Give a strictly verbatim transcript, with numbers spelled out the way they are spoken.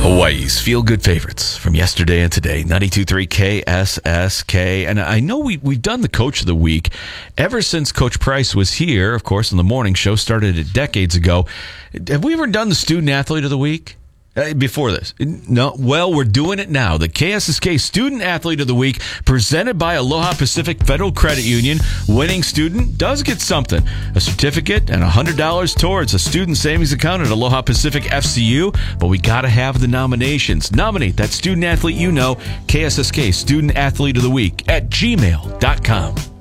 Hawaii's feel-good favorites from yesterday and today, ninety-two point three K S S K. And I know we, we've done the Coach of the Week ever since Coach Price was here, of course, in the morning show, started it decades ago. Have we ever done the Student Athlete of the Week? Uh, before this? No. Well, we're doing it now. The K S S K Student Athlete of the Week, presented by Aloha Pacific Federal Credit Union. Winning student does get something. A certificate and one hundred dollars towards a student savings account at Aloha Pacific F C U. But we got to have the nominations. Nominate that student athlete you know. K S S K Student Athlete of the Week at gmail dot com.